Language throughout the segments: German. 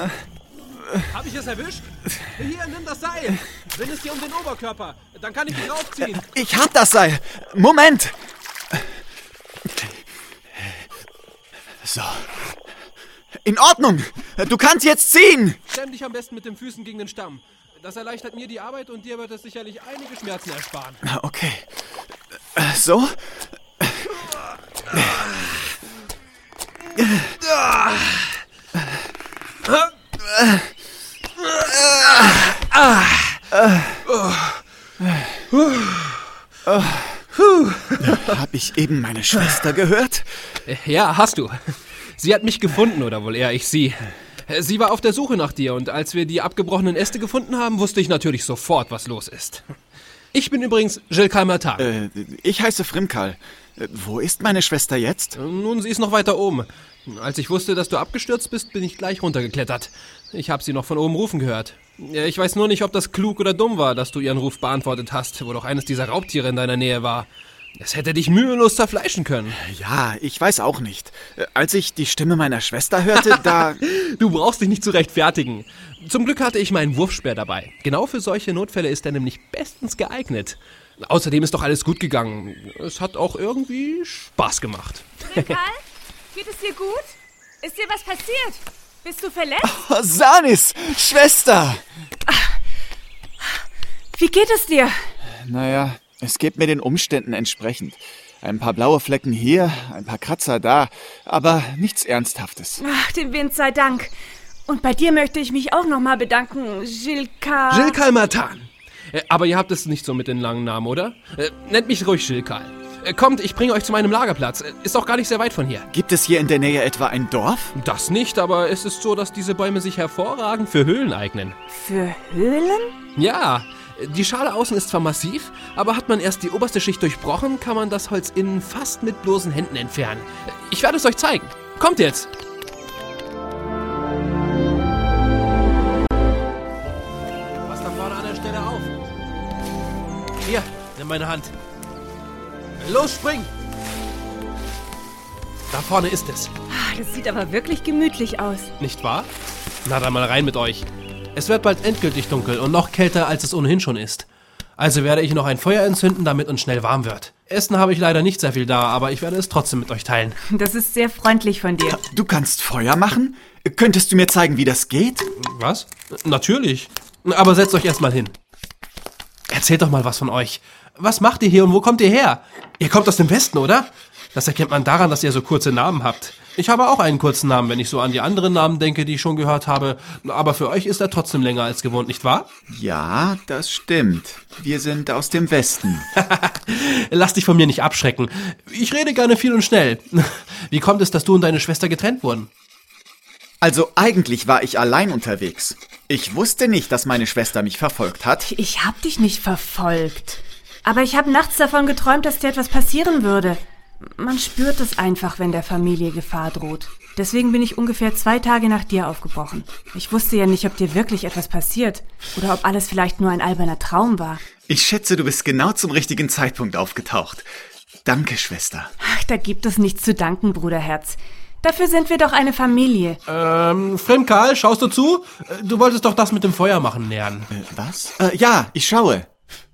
Hab ich es erwischt? Hier, nimm das Seil. Bind es dir um den Oberkörper. Dann kann ich dich raufziehen. Ich hab das Seil. Moment. So. In Ordnung. Du kannst jetzt ziehen. Stemm dich am besten mit den Füßen gegen den Stamm. Das erleichtert mir die Arbeit und dir wird es sicherlich einige Schmerzen ersparen. Okay. So? Hab ich eben meine Schwester gehört? Ja, hast du. Sie hat mich gefunden, oder wohl eher ich sie. Sie war auf der Suche nach dir und als wir die abgebrochenen Äste gefunden haben, wusste ich natürlich sofort, was los ist. Ich bin übrigens Jilkal Matan. Ich heiße Frimkal. Wo ist meine Schwester jetzt? Nun, sie ist noch weiter oben. Als ich wusste, dass du abgestürzt bist, bin ich gleich runtergeklettert. Ich habe sie noch von oben rufen gehört. Ich weiß nur nicht, ob das klug oder dumm war, dass du ihren Ruf beantwortet hast, wo doch eines dieser Raubtiere in deiner Nähe war. Es hätte dich mühelos zerfleischen können. Ja, ich weiß auch nicht. Als ich die Stimme meiner Schwester hörte, da... Du brauchst dich nicht zu rechtfertigen. Zum Glück hatte ich meinen Wurfspeer dabei. Genau für solche Notfälle ist er nämlich bestens geeignet. Außerdem ist doch alles gut gegangen. Es hat auch irgendwie Spaß gemacht. Frimkal, geht es dir gut? Ist dir was passiert? Bist du verletzt? Oh, Sanis, Schwester! Wie geht es dir? Naja, es geht mir den Umständen entsprechend. Ein paar blaue Flecken hier, ein paar Kratzer da, aber nichts Ernsthaftes. Ach, dem Wind sei Dank. Und bei dir möchte ich mich auch nochmal bedanken, Jilkal Matan. Aber ihr habt es nicht so mit den langen Namen, oder? Nennt mich ruhig Jilkal. Kommt, ich bringe euch zu meinem Lagerplatz. Ist auch gar nicht sehr weit von hier. Gibt es hier in der Nähe etwa ein Dorf? Das nicht, aber es ist so, dass diese Bäume sich hervorragend für Höhlen eignen. Für Höhlen? Ja, die Schale außen ist zwar massiv, aber hat man erst die oberste Schicht durchbrochen, kann man das Holz innen fast mit bloßen Händen entfernen. Ich werde es euch zeigen. Kommt jetzt! Pass da vorne an der Stelle auf. Hier, nimm meine Hand. Los, spring! Da vorne ist es. Das sieht aber wirklich gemütlich aus. Nicht wahr? Na dann mal rein mit euch. Es wird bald endgültig dunkel und noch kälter, als es ohnehin schon ist. Also werde ich noch ein Feuer entzünden, damit uns schnell warm wird. Essen habe ich leider nicht sehr viel da, aber ich werde es trotzdem mit euch teilen. Das ist sehr freundlich von dir. Du kannst Feuer machen? Könntest du mir zeigen, wie das geht? Was? Natürlich. Aber setzt euch erst mal hin. Erzählt doch mal was von euch. Was macht ihr hier und wo kommt ihr her? Ihr kommt aus dem Westen, oder? Das erkennt man daran, dass ihr so kurze Namen habt. Ich habe auch einen kurzen Namen, wenn ich so an die anderen Namen denke, die ich schon gehört habe. Aber für euch ist er trotzdem länger als gewohnt, nicht wahr? Ja, das stimmt. Wir sind aus dem Westen. Lass dich von mir nicht abschrecken. Ich rede gerne viel und schnell. Wie kommt es, dass du und deine Schwester getrennt wurden? Also eigentlich war ich allein unterwegs. Ich wusste nicht, dass meine Schwester mich verfolgt hat. Ich hab dich nicht verfolgt. Aber ich habe nachts davon geträumt, dass dir etwas passieren würde. Man spürt es einfach, wenn der Familie Gefahr droht. Deswegen bin ich ungefähr 2 Tage nach dir aufgebrochen. Ich wusste ja nicht, ob dir wirklich etwas passiert oder ob alles vielleicht nur ein alberner Traum war. Ich schätze, du bist genau zum richtigen Zeitpunkt aufgetaucht. Danke, Schwester. Ach, da gibt es nichts zu danken, Bruderherz. Dafür sind wir doch eine Familie. Frimkal, schaust du zu? Du wolltest doch das mit dem Feuer machen lernen. Was? Ja, ich schaue.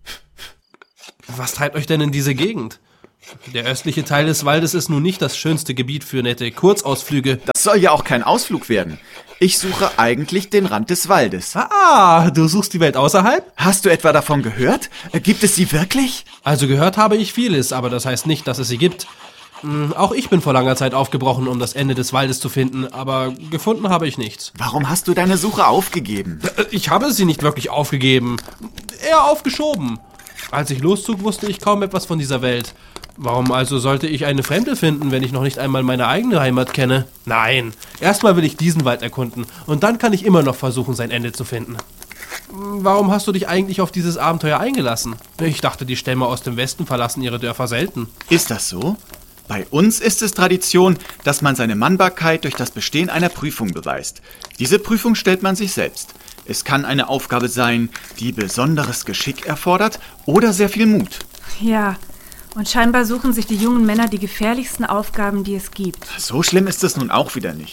Was treibt euch denn in diese Gegend? Der östliche Teil des Waldes ist nun nicht das schönste Gebiet für nette Kurzausflüge. Das soll ja auch kein Ausflug werden. Ich suche eigentlich den Rand des Waldes. Ah, du suchst die Welt außerhalb? Hast du etwa davon gehört? Gibt es sie wirklich? Also gehört habe ich vieles, aber das heißt nicht, dass es sie gibt. Auch ich bin vor langer Zeit aufgebrochen, um das Ende des Waldes zu finden, aber gefunden habe ich nichts. Warum hast du deine Suche aufgegeben? Ich habe sie nicht wirklich aufgegeben, eher aufgeschoben. Als ich loszog, wusste ich kaum etwas von dieser Welt. Warum also sollte ich eine Fremde finden, wenn ich noch nicht einmal meine eigene Heimat kenne? Nein, erstmal will ich diesen Wald erkunden und dann kann ich immer noch versuchen, sein Ende zu finden. Warum hast du dich eigentlich auf dieses Abenteuer eingelassen? Ich dachte, die Stämme aus dem Westen verlassen ihre Dörfer selten. Ist das so? Bei uns ist es Tradition, dass man seine Mannbarkeit durch das Bestehen einer Prüfung beweist. Diese Prüfung stellt man sich selbst. Es kann eine Aufgabe sein, die besonderes Geschick erfordert oder sehr viel Mut. Ja, und scheinbar suchen sich die jungen Männer die gefährlichsten Aufgaben, die es gibt. So schlimm ist es nun auch wieder nicht.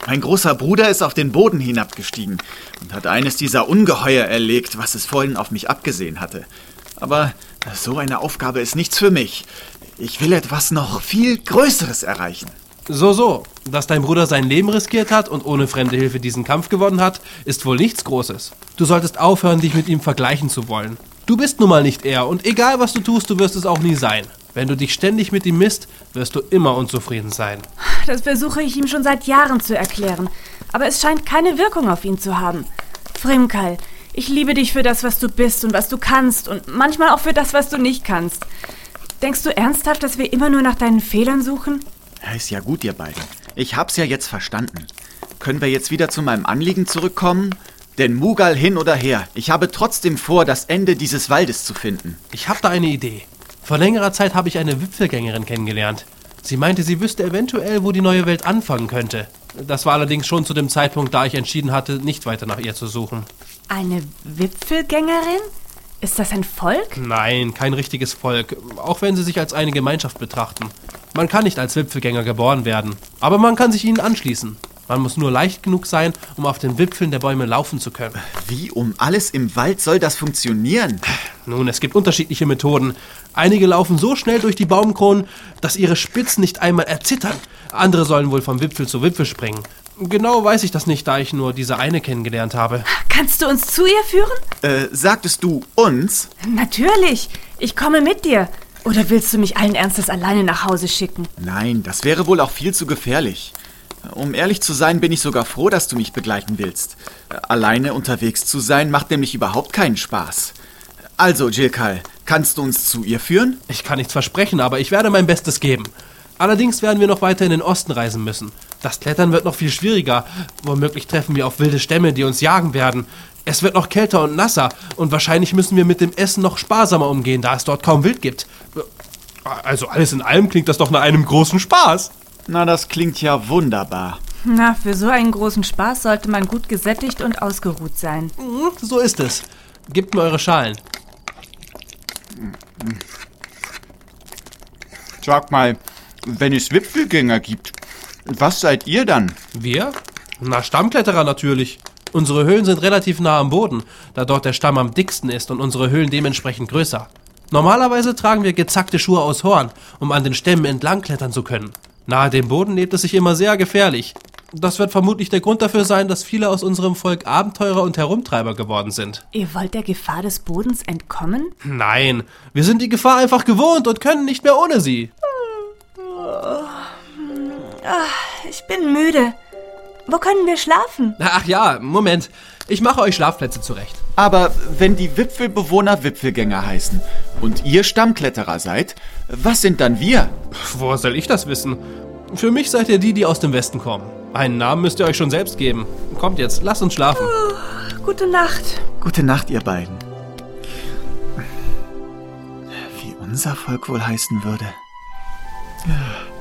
Mein großer Bruder ist auf den Boden hinabgestiegen und hat eines dieser Ungeheuer erlegt, was es vorhin auf mich abgesehen hatte. Aber so eine Aufgabe ist nichts für mich. Ich will etwas noch viel Größeres erreichen. So. Dass dein Bruder sein Leben riskiert hat und ohne fremde Hilfe diesen Kampf gewonnen hat, ist wohl nichts Großes. Du solltest aufhören, dich mit ihm vergleichen zu wollen. Du bist nun mal nicht er und egal was du tust, du wirst es auch nie sein. Wenn du dich ständig mit ihm misst, wirst du immer unzufrieden sein. Das versuche ich ihm schon seit Jahren zu erklären. Aber es scheint keine Wirkung auf ihn zu haben. Frimkal, ich liebe dich für das, was du bist und was du kannst und manchmal auch für das, was du nicht kannst. Denkst du ernsthaft, dass wir immer nur nach deinen Fehlern suchen? Ja, ist ja gut, ihr beiden. Ich hab's ja jetzt verstanden. Können wir jetzt wieder zu meinem Anliegen zurückkommen? Denn Mughal hin oder her, ich habe trotzdem vor, das Ende dieses Waldes zu finden. Ich habe da eine Idee. Vor längerer Zeit habe ich eine Wipfelgängerin kennengelernt. Sie meinte, sie wüsste eventuell, wo die neue Welt anfangen könnte. Das war allerdings schon zu dem Zeitpunkt, da ich entschieden hatte, nicht weiter nach ihr zu suchen. Eine Wipfelgängerin? Ist das ein Volk? Nein, kein richtiges Volk, auch wenn sie sich als eine Gemeinschaft betrachten. Man kann nicht als Wipfelgänger geboren werden, aber man kann sich ihnen anschließen. Man muss nur leicht genug sein, um auf den Wipfeln der Bäume laufen zu können. Wie um alles im Wald soll das funktionieren? Nun, es gibt unterschiedliche Methoden. Einige laufen so schnell durch die Baumkronen, dass ihre Spitzen nicht einmal erzittern. Andere sollen wohl vom Wipfel zu Wipfel springen. Genau weiß ich das nicht, da ich nur diese eine kennengelernt habe. Kannst du uns zu ihr führen? Sagtest du uns? Natürlich. Ich komme mit dir. Oder willst du mich allen Ernstes alleine nach Hause schicken? Nein, das wäre wohl auch viel zu gefährlich. Um ehrlich zu sein, bin ich sogar froh, dass du mich begleiten willst. Alleine unterwegs zu sein, macht nämlich überhaupt keinen Spaß. Also, Jilkal, kannst du uns zu ihr führen? Ich kann nichts versprechen, aber ich werde mein Bestes geben. Allerdings werden wir noch weiter in den Osten reisen müssen. Das Klettern wird noch viel schwieriger. Womöglich treffen wir auf wilde Stämme, die uns jagen werden. Es wird noch kälter und nasser und wahrscheinlich müssen wir mit dem Essen noch sparsamer umgehen, da es dort kaum Wild gibt. Also alles in allem klingt das doch nach einem großen Spaß. Na, das klingt ja wunderbar. Na, für so einen großen Spaß sollte man gut gesättigt und ausgeruht sein. So ist es. Gebt mir eure Schalen. Sag mal, wenn es Wipfelgänger gibt, was seid ihr dann? Wir? Na, Stammkletterer natürlich. Unsere Höhlen sind relativ nah am Boden, da dort der Stamm am dicksten ist und unsere Höhlen dementsprechend größer. Normalerweise tragen wir gezackte Schuhe aus Horn, um an den Stämmen entlang klettern zu können. Nahe dem Boden lebt es sich immer sehr gefährlich. Das wird vermutlich der Grund dafür sein, dass viele aus unserem Volk Abenteurer und Herumtreiber geworden sind. Ihr wollt der Gefahr des Bodens entkommen? Nein, wir sind die Gefahr einfach gewohnt und können nicht mehr ohne sie. Ich bin müde. Wo können wir schlafen? Ach ja, Moment. Ich mache euch Schlafplätze zurecht. Aber wenn die Wipfelbewohner Wipfelgänger heißen und ihr Stammkletterer seid, was sind dann wir? Woher soll ich das wissen? Für mich seid ihr die aus dem Westen kommen. Einen Namen müsst ihr euch schon selbst geben. Kommt jetzt, lasst uns schlafen. Gute Nacht. Gute Nacht, ihr beiden. Wie unser Volk wohl heißen würde.